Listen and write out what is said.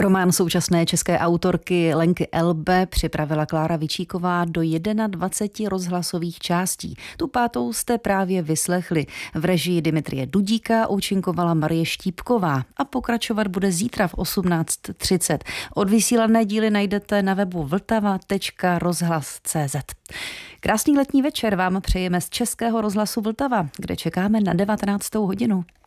Román současné české autorky Lenky Elbe připravila Klára Vičíková do 21 rozhlasových částí. Tu pátou jste právě vyslechli. V režii Dimitrie Dudíka účinkovala Marie Štípková a pokračovat bude zítra v 18:30. Odvysílané díly najdete na webu vltava.rozhlas.cz. Krásný letní večer vám přejeme z Českého rozhlasu Vltava, kde čekáme na 19. hodinu.